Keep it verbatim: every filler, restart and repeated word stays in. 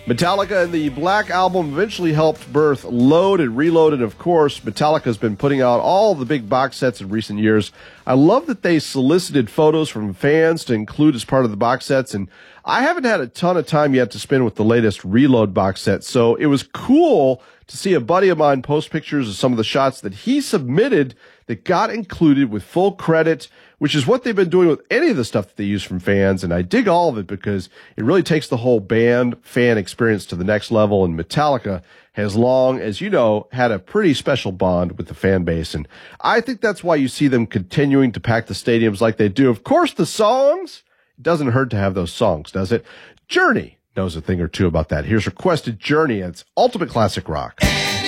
Metallica and the Black Album eventually helped birth Load and Reload, and of course, Metallica's been putting out all the big box sets in recent years. I love that they solicited photos from fans to include as part of the box sets, and I haven't had a ton of time yet to spend with the latest Reload box set, so it was cool to see a buddy of mine post pictures of some of the shots that he submitted that got included with full credit, which is what they've been doing with any of the stuff that they use from fans. And I dig all of it because it really takes the whole band fan experience to the next level. And Metallica has long, as you know, had a pretty special bond with the fan base. And I think that's why you see them continuing to pack the stadiums like they do. Of course, the songs, it doesn't hurt to have those songs, does it? Journey knows a thing or two about that. Here's Requested Journey. It's Ultimate Classic Rock.